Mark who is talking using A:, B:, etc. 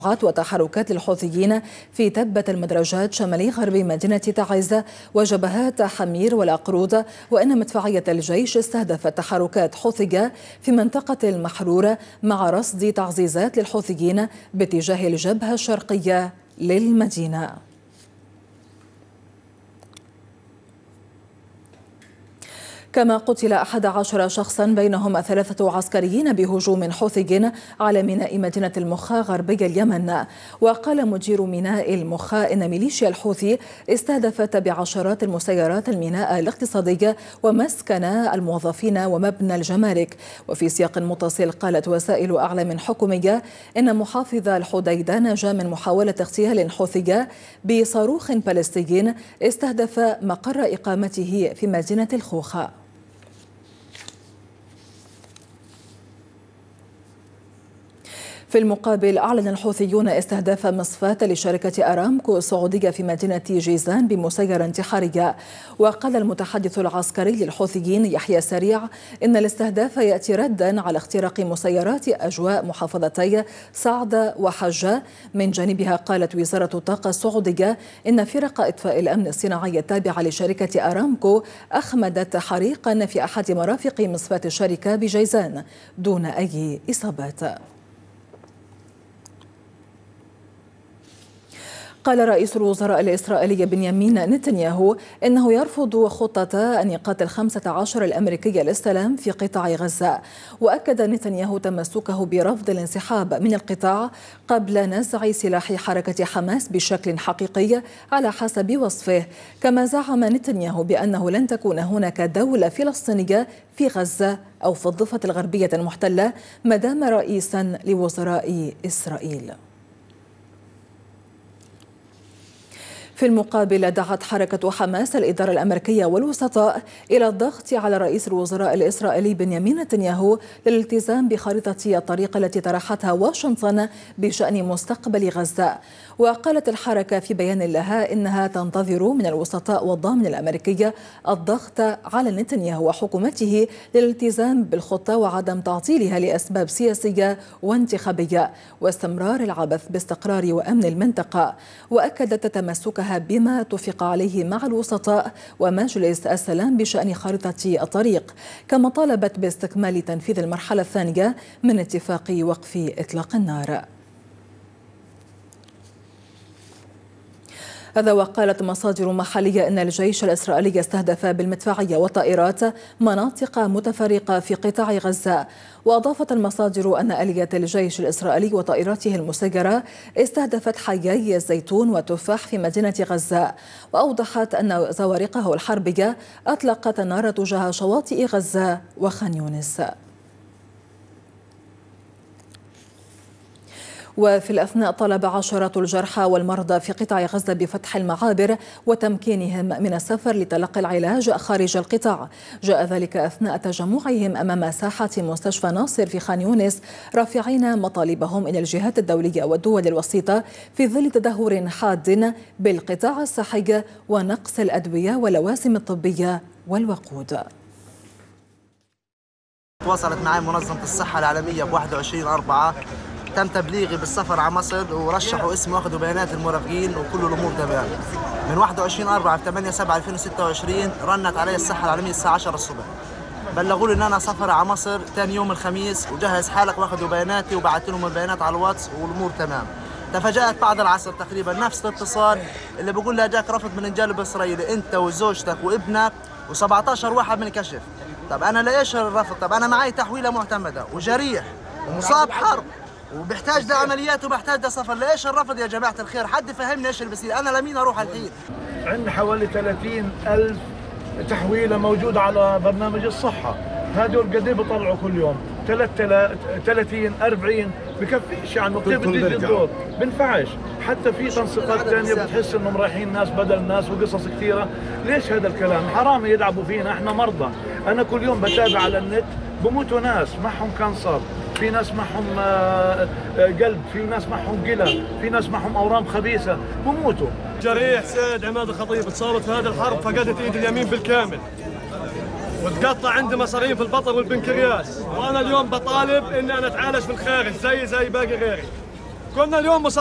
A: وتحركات الحوثيين في تبة المدرجات شمالي غرب مدينة تعز وجبهات حمير والعقرود، وأن مدفعية الجيش استهدفت تحركات حوثية في منطقة المحرورة مع رصد تعزيزات للحوثيين باتجاه الجبهة الشرقية للمدينة. كما قتل 11 شخصا بينهم 3 عسكريين بهجوم حوثي على ميناء مدينة المخا غربي اليمن. وقال مدير ميناء المخا إن ميليشيا الحوثي استهدفت بعشرات المسيرات الميناء الاقتصادي ومسكن الموظفين ومبنى الجمارك. وفي سياق متصل قالت وسائل أعلام حكومية إن محافظ الحديدة نجا من محاولة اغتيال حوثي بصاروخ باليستي استهدف مقر إقامته في مدينة الخوخة. في المقابل أعلن الحوثيون استهداف مصفاة لشركة أرامكو السعودية في مدينة جيزان بمسيرة انتحارية. وقال المتحدث العسكري للحوثيين يحيى سريع إن الاستهداف يأتي ردا على اختراق مسيرات أجواء محافظتي صعدة وحجة. من جانبها قالت وزارة الطاقة السعودية إن فرق إطفاء الأمن الصناعي التابعة لشركة أرامكو أخمدت حريقا في أحد مرافق مصفاة الشركة بجيزان دون أي إصابات. قال رئيس الوزراء الإسرائيلي بنيامين نتنياهو إنه يرفض خطة أن يقاتل 15 الأمريكية للسلام في قطاع غزة. وأكد نتنياهو تمسكه برفض الانسحاب من القطاع قبل نزع سلاح حركة حماس بشكل حقيقي على حسب وصفه. كما زعم نتنياهو بأنه لن تكون هناك دولة فلسطينية في غزة أو في الضفة الغربية المحتلة ما دام رئيسا لوزراء إسرائيل. في المقابل دعت حركة حماس الإدارة الأمريكية والوسطاء إلى الضغط على رئيس الوزراء الإسرائيلي بنيامين نتنياهو للالتزام بخارطة الطريق التي طرحتها واشنطن بشأن مستقبل غزة. وقالت الحركة في بيان لها إنها تنتظر من الوسطاء والضامن الأمريكي الضغط على نتنياهو وحكومته للالتزام بالخطة وعدم تعطيلها لأسباب سياسية وانتخابية واستمرار العبث باستقرار وأمن المنطقة. وأكدت تمسكها بما اتفق عليه مع الوسطاء ومجلس السلام بشأن خارطة الطريق. كما طالبت باستكمال تنفيذ المرحلة الثانية من اتفاق وقف إطلاق النار. هذا وقالت مصادر محلية أن الجيش الإسرائيلي استهدف بالمدفعية والطائرات مناطق متفرقة في قطاع غزة. وأضافت المصادر أن آلية الجيش الإسرائيلي وطائراته المسيرة استهدفت حيي الزيتون وتفاح في مدينة غزة. وأوضحت أن زوارقه الحربية أطلقت النار تجاه شواطئ غزة وخان يونس. وفي الأثناء طلب عشرات الجرحى والمرضى في قطاع غزة بفتح المعابر وتمكينهم من السفر لتلقي العلاج خارج القطاع. جاء ذلك أثناء تجمعهم أمام ساحة مستشفى ناصر في خان يونس رافعين مطالبهم إلى الجهات الدولية والدول الوسيطة في ظل تدهور حاد بالقطاع الصحي ونقص الأدوية واللوازم الطبية والوقود.
B: تواصلت معي منظمة الصحة العالمية ب 21/4، تم تبليغي بالسفر على مصر ورشحوا اسمي واخذوا بيانات المرافقين وكل الامور تمام. من 21/4 في 8/7/2026 رنت علي الصحة العالمية الساعة 10 الصبح، بلغوا لي ان انا سفر على مصر ثاني يوم الخميس وجهز حالك واخذوا بياناتي وبعثت لهم البيانات على الواتس والامور تمام. تفاجأت بعد العصر تقريبا نفس الاتصال اللي بقول لي جاك رفض من الجانب الاسرائيلي انت وزوجتك وابنك و17 واحد من الكشف. طب انا ليش الرفض؟ طب انا معي تحويله معتمده وجريح ومصاب حرب وبحتاج ده عمليات وبحتاج ده سفر، ليش الرفض يا جماعه الخير؟ حد يفهمني ايش اللي بصير؟ انا لمين اروح الحين؟
C: عندنا حوالي 30,000 تحويله موجوده على برنامج الصحه، هذول قد ايه بيطلعوا كل يوم؟ 30 40 بكفيش يعني كيف بده يجي الدور؟ بنفعش، حتى في تنسيقات ثانيه بتحس انهم رايحين ناس بدل ناس وقصص كثيره، ليش هذا الكلام؟ حرام يلعبوا فينا، احنا مرضى، انا كل يوم بتابع على النت بموتوا ناس معهم كانسر، في ناس معهم قلب، في ناس معهم قلب، في ناس معهم اورام خبيثه بموتوا.
D: جريح سيد عماد الخطيب اتصابت في هذه الحرب فقدت ايدي اليمين بالكامل وتقطع عندي مصارين في البطن والبنكرياس، وانا اليوم بطالب اني انا اتعالج في الخارج زي باقي غيري. كنا اليوم